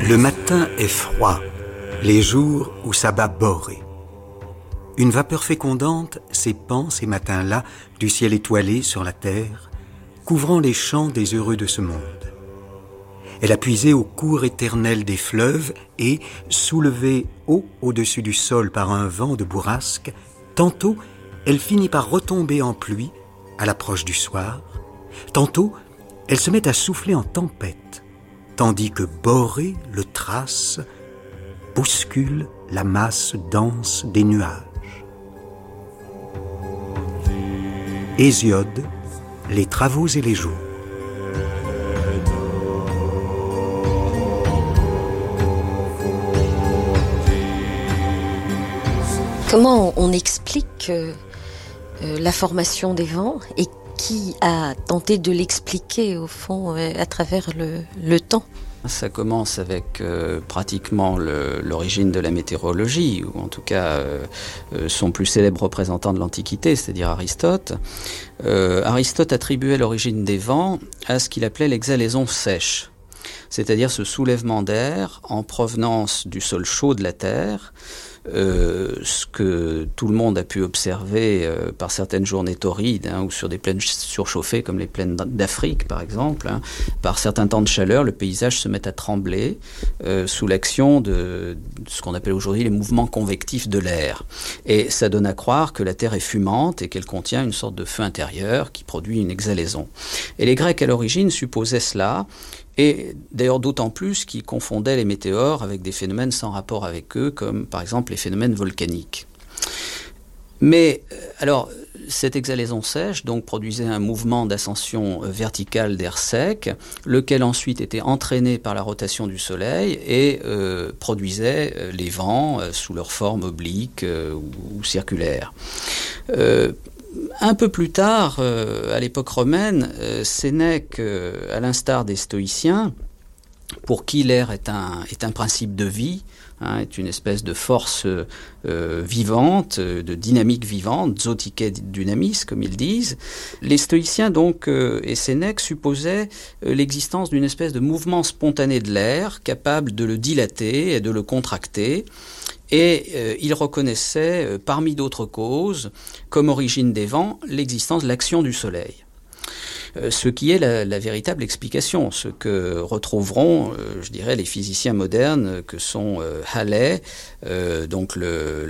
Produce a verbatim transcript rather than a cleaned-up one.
Le matin est froid, les jours où s'abat Borée. Une vapeur fécondante s'épand ces matins-là du ciel étoilé sur la terre, couvrant les champs des heureux de ce monde. Elle a puisé au cours éternel des fleuves et, soulevée haut au-dessus du sol par un vent de bourrasque, tantôt elle finit par retomber en pluie à l'approche du soir, tantôt elle se met à souffler en tempête, tandis que Borée, le Thrace, bouscule la masse dense des nuages. Hésiode, les travaux et les jours. Comment on explique euh, euh, la formation des vents et qui a tenté de l'expliquer au fond euh, à travers le, le temps ? Ça commence avec euh, pratiquement le, l'origine de la météorologie, ou en tout cas euh, euh, son plus célèbre représentant de l'Antiquité, c'est-à-dire Aristote. Euh, Aristote attribuait l'origine des vents à ce qu'il appelait l'exhalaison sèche, c'est-à-dire ce soulèvement d'air en provenance du sol chaud de la Terre, Euh, ce que tout le monde a pu observer euh, par certaines journées torrides, hein, ou sur des plaines surchauffées comme les plaines d'Afrique par exemple, hein. Par certains temps de chaleur, le paysage se met à trembler euh, sous l'action de, de ce qu'on appelle aujourd'hui les mouvements convectifs de l'air. Et ça donne à croire que la Terre est fumante et qu'elle contient une sorte de feu intérieur qui produit une exhalaison. Et les Grecs à l'origine supposaient cela, et d'ailleurs d'autant plus qu'ils confondaient les météores avec des phénomènes sans rapport avec eux, comme par exemple les phénomènes volcaniques. Mais alors, cette exhalaison sèche donc produisait un mouvement d'ascension verticale d'air sec, lequel ensuite était entraîné par la rotation du Soleil et euh, produisait les vents euh, sous leur forme oblique euh, ou, ou circulaire. Euh, Un peu plus tard, euh, à l'époque romaine, euh, Sénèque, euh, à l'instar des stoïciens, pour qui l'air est un, est un principe de vie, hein, est une espèce de force euh, vivante, de dynamique vivante, zotique dynamis, comme ils disent, les stoïciens donc euh, et Sénèque supposaient euh, l'existence d'une espèce de mouvement spontané de l'air, capable de le dilater et de le contracter. Et euh, il reconnaissait, euh, parmi d'autres causes, comme origine des vents, l'existence de l'action du Soleil. Euh, ce qui est la, la véritable explication, ce que retrouveront, euh, je dirais, les physiciens modernes que sont euh, Halley, euh, donc le